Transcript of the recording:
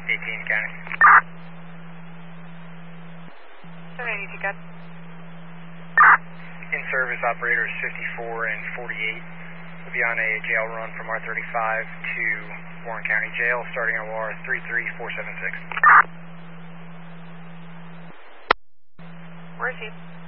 18 County. 782 got. In service operators 54 and 48 will be on a jail run from R35 to Warren County Jail starting at OR 33476. Where is he?